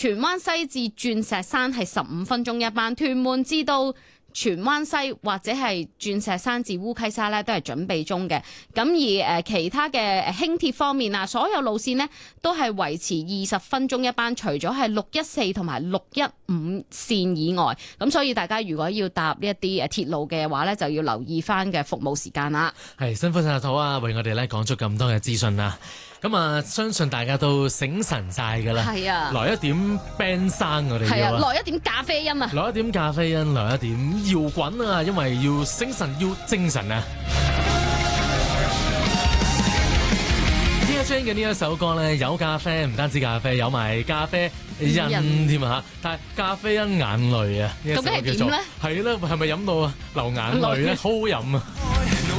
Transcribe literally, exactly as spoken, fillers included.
荃灣西至鑽石山係十五分鐘一班，屯門至到荃灣西或者係鑽石山至烏溪沙咧都係準備中嘅。咁而誒其他嘅輕鐵方面啊，所有路線呢都係維持二十分鐘一班，除咗係六一四同埋六一五線以外。咁所以大家如果要搭呢一啲誒鐵路嘅話咧，就要留意翻嘅服務時間啦。 係辛苦晒好啊，為我哋咧講咗咁多嘅資訊啦。咁啊，相信大家都醒神晒㗎啦。係啊，來一點 band 聲我哋係要啊，來一點咖啡因啊， 來一點咖啡因，來一點搖滾啊，因為要醒神要精神啊。Dear Jane 嘅呢一首歌咧，有咖啡，唔單止咖啡，有埋咖啡因添啊嚇。但係咖啡因眼淚啊，呢一首叫做係啦，係咪飲到啊流眼淚咧？好好飲啊！